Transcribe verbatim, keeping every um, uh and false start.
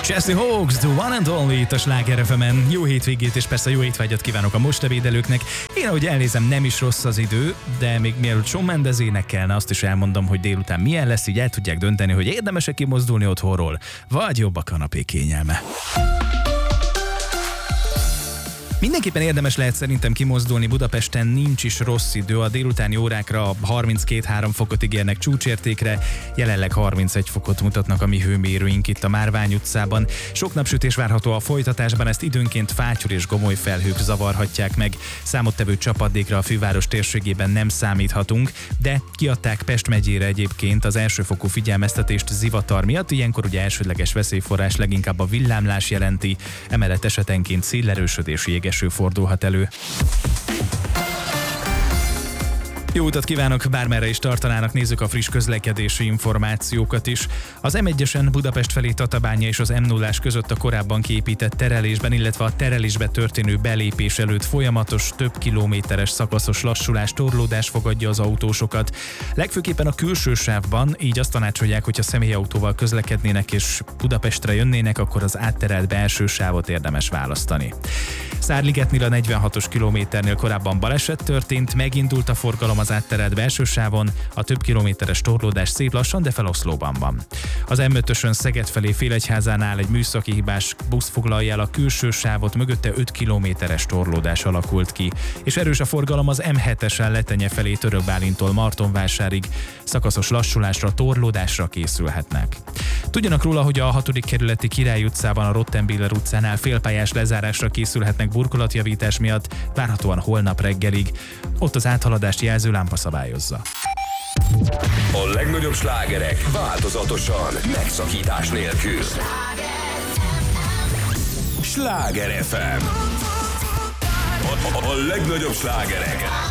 Chesney Hawkes, The One and Only itt a Sláger ef emen. Jó hétvégét és persze jó étvágyat kívánok a most ebédelőknek. Én ahogy elnézem, nem is rossz az idő, de még mielőtt Shawn Mendes énekelne, azt is elmondom, hogy délután milyen lesz, így el tudják dönteni, hogy érdemes-e kimozdulni otthonról, vagy jobb a kanapé kényelme. Mindenképpen érdemes lehet szerintem kimozdulni, Budapesten nincs is rossz idő, a délutáni órákra harminckét-három fokot ígérnek csúcsértékre, jelenleg harmincegy fokot mutatnak a mi hőmérőink itt a Márvány utcában. Sok napsütés várható a folytatásban, ezt időnként fátyol és gomoly felhők zavarhatják meg. Számottevő csapadékra a főváros térségében nem számíthatunk, de kiadták Pest megyére egyébként az elsőfokú figyelmeztetést zivatar miatt, ilyenkor ugye elsődleges veszélyforrás leginkább a villámlás jelenti, emellett esetenként szélerősödés, jéges fordulhat elő. Jó utat kívánok, bármerre is tartanának, nézzük a friss közlekedési információkat is. Az em egyesen Budapest felé Tatabánya és az em nullás között a korábban kiépített terelésben, illetve a terelésbe történő belépés előtt folyamatos, több kilométeres szakaszos lassulás, torlódás fogadja az autósokat. Legfőképpen a külső sávban, így azt tanácsolják, hogyha személyautóval közlekednének és Budapestre jönnének, akkor az átterelt belső sávot érdemes választani. Szárligetnél a negyvenhatos kilométernél korábban baleset történt, megindult a forgalom az átterelt belső sávon, a több kilométeres torlódás szép lassan, de feloszlóban van. Az em ötösön Szeged felé Félegyházánál egy műszaki hibás busz foglalja el a külső sávot, mögötte öt kilométeres torlódás alakult ki, és erős a forgalom az em hetesen Letenye felé Törökbálintól Martonvásárig, szakaszos lassulásra, torlódásra készülhetnek. Tudjanak róla, hogy a hatodik kerületi Király utcában, a Rottenbiller utcánál félpályás lezárásra készülhetnek burkolatjavítás miatt, várhatóan holnap reggelig. Ott az áthaladást jelző lámpa szabályozza. A legnagyobb slágerek változatosan, megszakítás nélkül. Sláger ef em. A, a, a legnagyobb slágerek